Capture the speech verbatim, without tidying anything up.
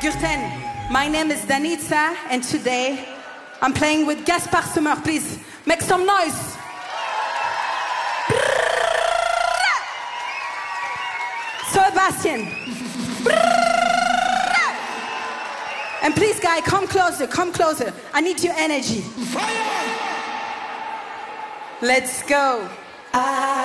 Gürten, my name is Danica, and today I'm playing with Gaspard Sommer. Please make some noise. Sebastian. And please, guy, come closer, come closer. I need your energy. Fire! Let's go. I